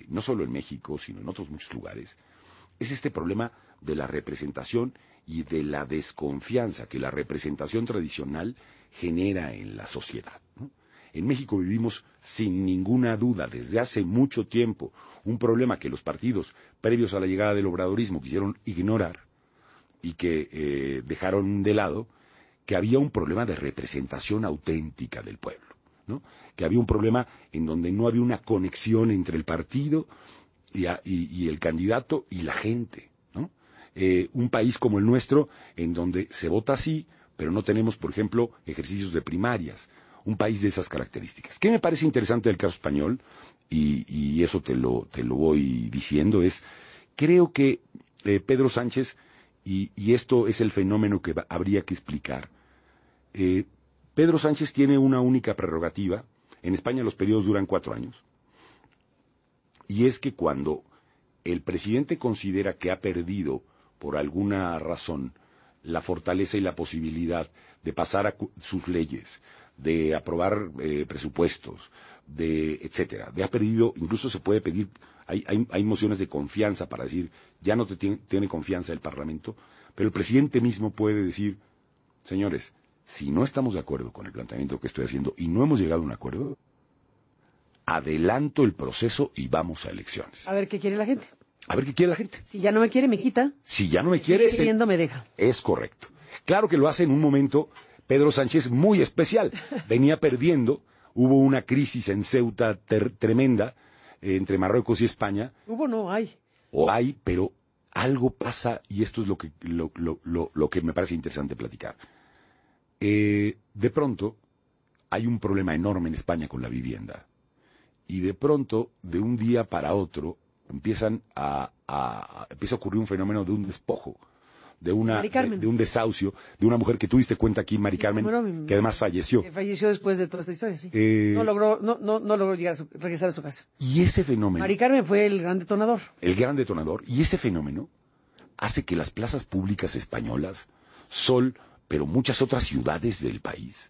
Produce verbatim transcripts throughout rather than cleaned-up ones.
eh, no solo en México, sino en otros muchos lugares, es este problema de la representación y de la desconfianza que la representación tradicional genera en la sociedad, ¿no? En México vivimos sin ninguna duda desde hace mucho tiempo un problema que los partidos previos a la llegada del obradorismo quisieron ignorar y que eh, dejaron de lado, que había un problema de representación auténtica del pueblo, ¿no? Que había un problema en donde no había una conexión entre el partido y, a, y, y el candidato y la gente, ¿no? Eh, un país como el nuestro, en donde se vota así, pero no tenemos, por ejemplo, ejercicios de primarias. Un país de esas características. ¿Qué me parece interesante del caso español? Y, y eso te lo, te lo voy diciendo, es, creo que eh, Pedro Sánchez, y, y esto es el fenómeno que va, habría que explicar, eh, Pedro Sánchez tiene una única prerrogativa. En España los periodos duran cuatro años, y es que cuando el presidente considera que ha perdido, por alguna razón, la fortaleza y la posibilidad de pasar a sus leyes, de aprobar eh, presupuestos, de etcétera, de ha perdido, incluso se puede pedir, hay, hay, hay mociones de confianza para decir, ya no te tiene, tiene confianza el Parlamento, pero el presidente mismo puede decir, señores, si no estamos de acuerdo con el planteamiento que estoy haciendo y no hemos llegado a un acuerdo, adelanto el proceso y vamos a elecciones. A ver qué quiere la gente. A ver qué quiere la gente. Si ya no me quiere, me quita. Si ya no me quiere, sigue queriendo, me deja. Es correcto. Claro que lo hace en un momento Pedro Sánchez muy especial. Venía perdiendo, hubo una crisis en Ceuta ter tremenda eh, entre Marruecos y España. Hubo, no, hay. O hay, pero algo pasa, y esto es lo que, lo, lo, lo, lo que me parece interesante platicar. Eh, de pronto, hay un problema enorme en España con la vivienda. Y de pronto, de un día para otro, empiezan a, a, empieza a ocurrir un fenómeno de un despojo. De, una, de, de un desahucio, de una mujer que tú diste cuenta aquí, Mari sí, Carmen, no, mi, que además falleció. Que falleció después de toda esta historia, sí. Eh, no logró, no, no, no logró llegar a su, regresar a su casa. Y ese fenómeno... Mari Carmen fue el gran detonador. El gran detonador. Y ese fenómeno hace que las plazas públicas españolas, Sol, pero muchas otras ciudades del país,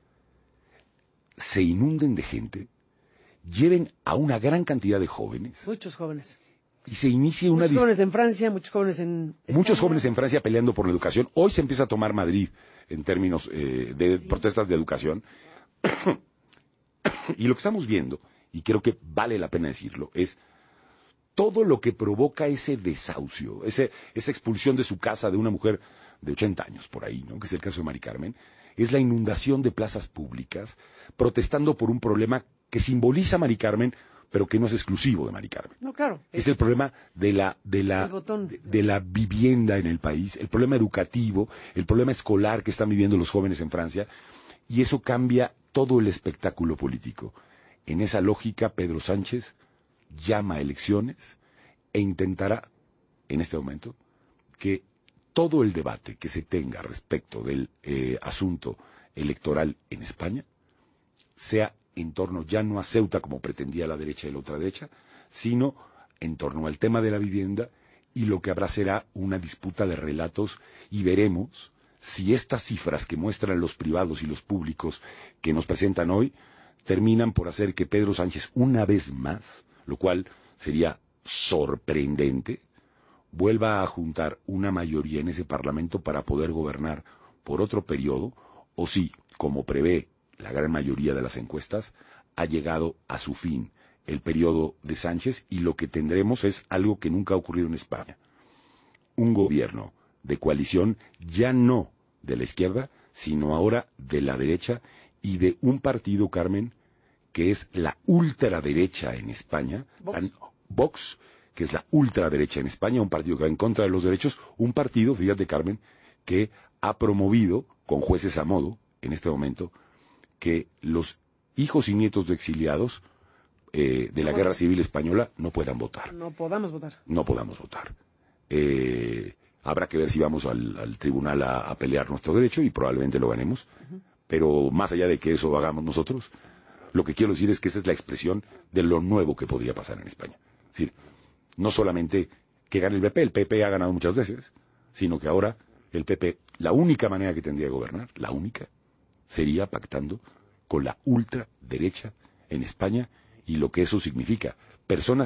se inunden de gente, lleven a una gran cantidad de jóvenes. Muchos jóvenes. Y se inicia una... Muchos jóvenes en Francia, muchos jóvenes en España. Muchos jóvenes en Francia peleando por la educación. Hoy se empieza a tomar Madrid en términos eh, de sí. protestas de educación. Y lo que estamos viendo, y creo que vale la pena decirlo, es todo lo que provoca ese desahucio, ese, esa expulsión de su casa de una mujer de ochenta años por ahí, ¿no? Que es el caso de Mari Carmen, es la inundación de plazas públicas, protestando por un problema que simboliza Mari Carmen, pero que no es exclusivo de Mari Carmen. No, claro. Es, es el problema de la, de la, de, de la vivienda en el país, el problema educativo, el problema escolar que están viviendo los jóvenes en Francia, y eso cambia todo el espectáculo político. En esa lógica, Pedro Sánchez llama a elecciones e intentará, en este momento, que todo el debate que se tenga respecto del eh, asunto electoral en España sea en torno ya no a Ceuta como pretendía la derecha y la ultraderecha, sino en torno al tema de la vivienda, y lo que habrá será una disputa de relatos, y veremos si estas cifras que muestran los privados y los públicos que nos presentan hoy terminan por hacer que Pedro Sánchez una vez más, lo cual sería sorprendente, vuelva a juntar una mayoría en ese Parlamento para poder gobernar por otro periodo, o si, como prevé la gran mayoría de las encuestas, ha llegado a su fin el periodo de Sánchez, y lo que tendremos es algo que nunca ha ocurrido en España. Un gobierno de coalición, ya no de la izquierda, sino ahora de la derecha, y de un partido, Carmen, que es la ultraderecha en España, Vox. Tan, Vox, que es la ultraderecha en España, un partido que va en contra de los derechos, un partido, fíjate, Carmen, que ha promovido, con jueces a modo, en este momento, que los hijos y nietos de exiliados eh, de la no, Guerra Civil Española no puedan votar. No podamos votar. No podamos votar. Eh, habrá que ver si vamos al, al tribunal a, a pelear nuestro derecho, y probablemente lo ganemos. Uh-huh. Pero más allá de que eso hagamos nosotros, lo que quiero decir es que esa es la expresión de lo nuevo que podría pasar en España. Es decir, no solamente que gane el P P, el P P ha ganado muchas veces, sino que ahora el P P, la única manera que tendría de gobernar, la única, sería pactando con la ultraderecha en España, y lo que eso significa, personas